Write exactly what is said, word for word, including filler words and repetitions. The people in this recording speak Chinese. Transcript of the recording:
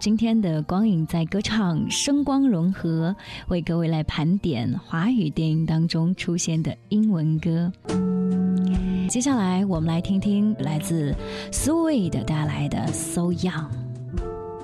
今天的光影在歌唱声光融合，为各位来盘点华语电影当中出现的英文歌。接下来我们来听听来自 Sweet 带来的 So Young。